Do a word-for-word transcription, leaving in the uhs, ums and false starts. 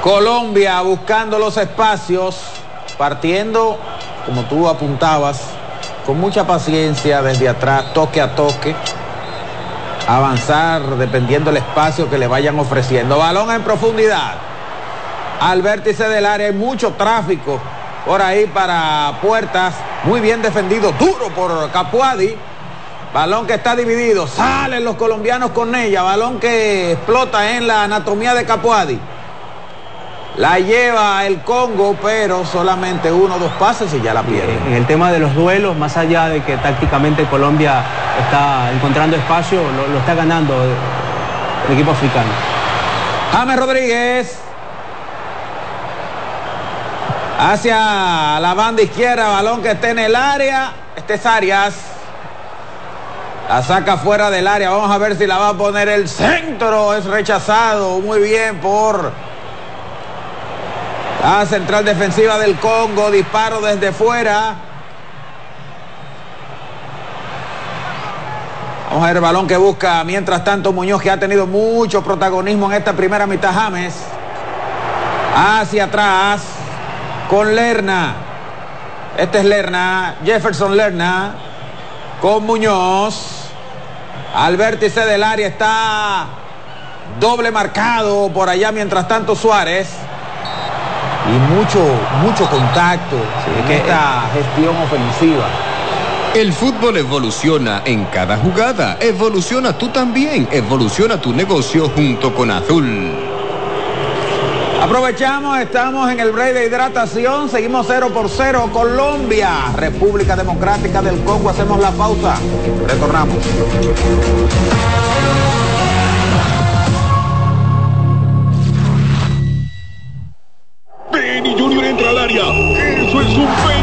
Colombia buscando los espacios, partiendo, como tú apuntabas, con mucha paciencia desde atrás, toque a toque, avanzar dependiendo del espacio que le vayan ofreciendo. Balón en profundidad, al vértice del área, hay mucho tráfico por ahí para Puertas, muy bien defendido, duro por Capuadi. Balón que está dividido, salen los colombianos con ella, balón que explota en la anatomía de Capuadi. La lleva el Congo, pero solamente uno o dos pases y ya la pierde. En el tema de los duelos, más allá de que tácticamente Colombia está encontrando espacio, lo, lo está ganando el equipo africano. James Rodríguez hacia la banda izquierda, balón que está en el área. Este es Arias. La saca fuera del área, vamos a ver si la va a poner el centro. Es rechazado muy bien por la central defensiva del Congo. Disparo desde fuera. Vamos a ver el balón que busca mientras tanto Muñoz, que ha tenido mucho protagonismo en esta primera mitad. James hacia atrás con Lerna. Este es Lerna, Jefferson Lerna con Muñoz. Al vértice del área está doble marcado por allá, mientras tanto Suárez. Y mucho, mucho contacto sí, en que esta gestión ofensiva. El fútbol evoluciona en cada jugada. Evoluciona tú también. Evoluciona tu negocio junto con Azul. Aprovechamos, estamos en el break de hidratación. Seguimos cero por cero. Colombia, República Democrática del Congo. Hacemos la pausa. Retornamos. Penny Junior entra al área. Eso es un penny.